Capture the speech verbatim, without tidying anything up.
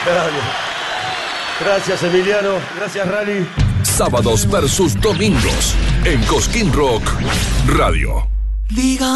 Gracias, Emiliano. Gracias, Rally. Sábados versus domingos en Cosquín Rock Radio. Diga